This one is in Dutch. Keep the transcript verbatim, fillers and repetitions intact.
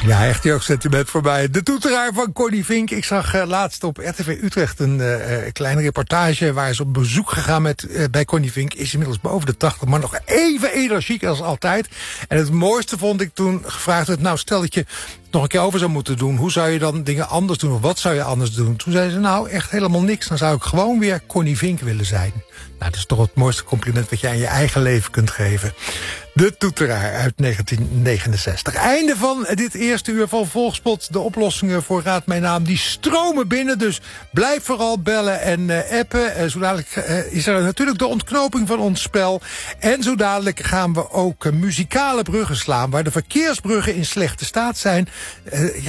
Ja, echt jeugdsentiment voor mij. De toeteraar van Connie Vink. Ik zag uh, laatst op R T V Utrecht een uh, kleine reportage waar ze op bezoek gegaan met, uh, bij Connie Vink. Is inmiddels boven de tachtig, maar nog even energiek als altijd. En het mooiste vond ik toen gevraagd werd, nou stel dat je nog een keer over zou moeten doen. Hoe zou je dan dingen anders doen? Of wat zou je anders doen? Toen zei ze, nou echt helemaal niks. Dan zou ik gewoon weer Connie Vink willen zijn. Nou, dat is toch het mooiste compliment wat je aan je eigen leven kunt geven. De toeteraar uit negentien negenenzestig. Einde van dit eerste uur van Volgspot. De oplossingen voor Raad Mijn Naam, die stromen binnen. Dus blijf vooral bellen en uh, appen. Uh, zo dadelijk uh, is er natuurlijk de ontknoping van ons spel. En zo dadelijk gaan we ook uh, muzikale bruggen slaan. Waar de verkeersbruggen in slechte staat zijn. Uh, ja,